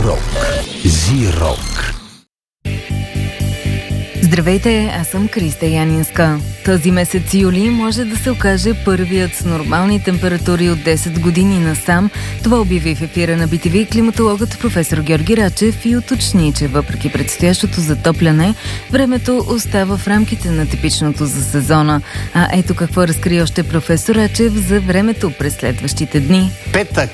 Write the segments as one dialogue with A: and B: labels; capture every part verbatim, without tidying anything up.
A: Рок. Зи-рок.
B: Здравейте, аз съм Криста Янинска. Този месец юли може да се окаже първият с нормални температури от десет години насам. Това обяви в ефира на Би Ти Ви климатологът професор Георги Рачев и уточни, че въпреки предстоящото затопляне, времето остава в рамките на типичното за сезона. А ето какво разкри още професор Рачев за времето през следващите дни.
C: Петък,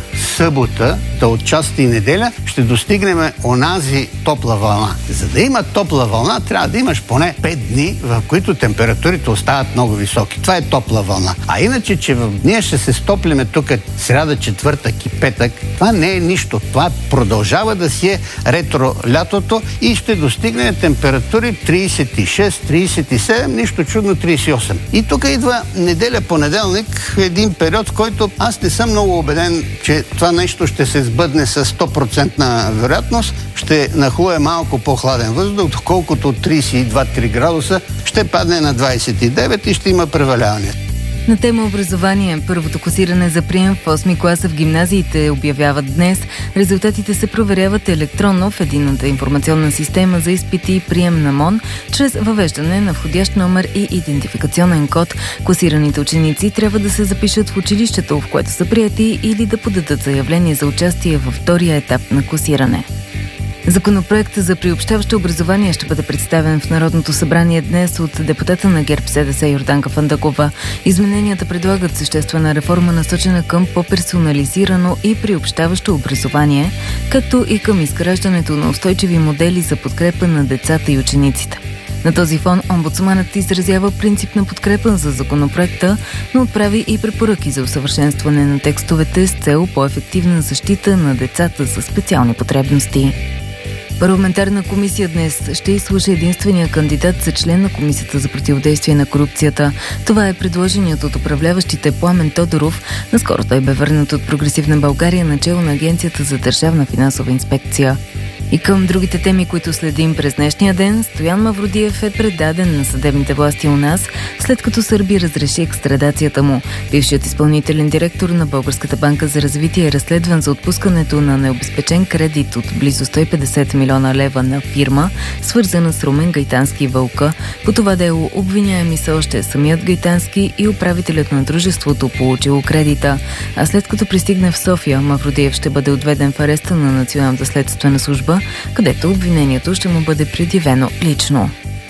C: събота, да отчасти и неделя, ще достигнем онази топла вълна. За да има топла вълна, трябва да имаш поне пет дни, в които температурите остават много високи. Това е топла вълна. А иначе, че в ние ще се стоплиме тук сряда, четвъртък и петък, това не е нищо. Това продължава да си е ретро лятото и ще достигне температури трийсет и шест трийсет и седем, нищо чудно трийсет и осем. И тук идва неделя, понеделник, един период, в който аз не съм много убеден, че това нещо ще се сбъдне с сто процента вероятност. Ще нахлуе малко по-хладен въздух, доколкото трийсет и два три градуса ще падне на двайсет и девет и ще има преваляване.
B: На тема образование, първото класиране за прием в осми класа в гимназиите обявяват днес. Резултатите се проверяват електронно в единната информационна система за изпити и прием на МОН, чрез въвеждане на входящ номер и идентификационен код. Класираните ученици трябва да се запишат в училището, в което са приети, или да подадат заявление за участие във втория етап на класиране. Законопроектът за приобщаващо образование ще бъде представен в Народното събрание днес от депутата на ГЕРБ СДС Йорданка Фандъкова. Измененията предлагат съществена реформа, насочена към по-персонализирано и приобщаващо образование, както и към изграждането на устойчиви модели за подкрепа на децата и учениците. На този фон омбудсманът изразява принципна подкрепа за законопроекта, но отправи и препоръки за усъвършенстване на текстовете с цел по-ефективна защита на децата със специални потребности. Парламентарна комисия днес ще изслуша единствения кандидат за член на Комисията за противодействие на корупцията. Това е предложеният от управляващите Пламен Тодоров. Наскоро той бе върнат от Прогресивна България начело на Агенцията за държавна финансова инспекция. И към другите теми, които следим през днешния ден, Стоян Мавродиев е предаден на съдебните власти у нас, след като Сърбия разреши екстрадацията му. Бившият изпълнителен директор на Българската банка за развитие е разследван за отпускането на необезпечен кредит от близо сто и петдесет милиона лева на фирма, свързана с Румен Гайтански и Вълка. По това дело обвиняеми са още самият Гайтански и управителят на дружеството, получило кредита. А след като пристигне в София, Мавродиев ще бъде отведен в ареста на Националната следствена служба, където обвинението ще му бъде предявено лично.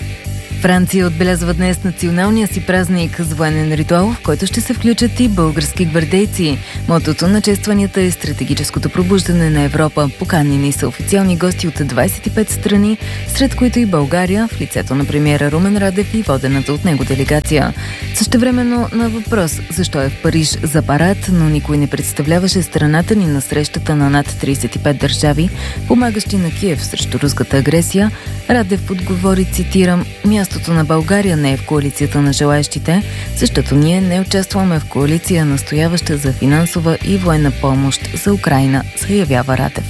B: Франция отбелязва днес националния си празник с военен ритуал, в който ще се включат и български гвардейци. Мотото на честванията е стратегическото пробуждане на Европа. Поканени са официални гости от двайсет и пет страни, сред които и България, в лицето на премиера Румен Радев и водената от него делегация. Същевременно на въпрос защо е в Париж за парад, но никой не представляваше страната ни на срещата на над трийсет и пет държави, помагащи на Киев срещу руската агресия, Радев отговори, цитирам: „Мястото на България не е в коалицията на желаещите, защото ние не участваме в коалиция, настояваща за финансова и военна помощ за Украйна“, заявява Радев.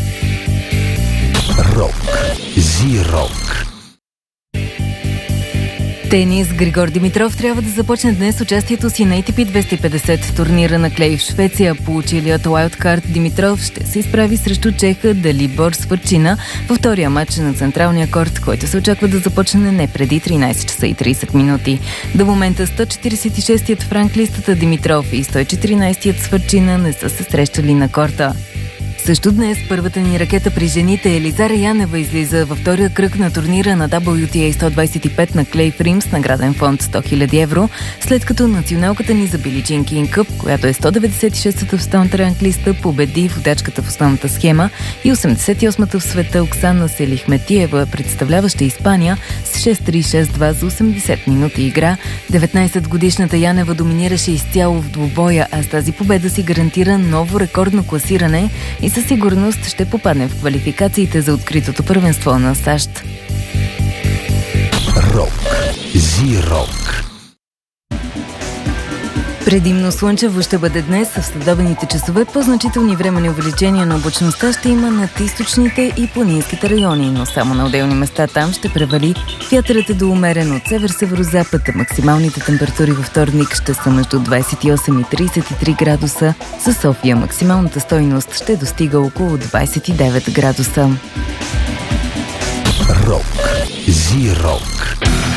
A: Рок. Зи-рок.
B: Тенис. Григор Димитров трябва да започне днес участието си на Ей Ти Пи двеста и петдесет, турнира на клей в Швеция. Получилият уайлдкарт Димитров ще се изправи срещу чеха Далибор Свърчина във втория матч на централния корт, който се очаква да започне не преди тринайсет часа и трийсет минути. До момента сто четирийсет и шестият в ранглистата Димитров и сто и четиринайсетият Свърчина не са се срещали на корта. Също днес първата ни ракета при жените Елизара Янева излиза във втория кръг на турнира на Дабъл Ю Ти Ей сто двайсет и пет на клей в Рим с награден фонд сто хиляди евро, след като националката ни за Били Джин Кинг Къп, която е сто деветдесет и шеста в столната ранглиста, победи водачката в основната схема и осемдесет и осма в света Оксана Селихметиева, представляваща Испания, с шест три шест два за осемдесет минути игра. деветнайсетгодишната Янева доминираше изцяло в двубоя, а с тази победа си гарантира ново рекордно класиране и със сигурност ще попадне в квалификациите за откритото първенство на САЩ.
A: Рок. Зи-рок.
B: Предимно слънчево ще бъде днес, а в следобедните часове по-значителни временни увеличения на облачността ще има над източните и планинските райони, но само на отделни места там ще превали. Вятърът е до умерен от север-северозапад, а максималните температури във вторник ще са между двадесет и осем и тридесет и три градуса. За София максималната стойност ще достига около двадесет и девет градуса.
A: Рок. Зи-рок.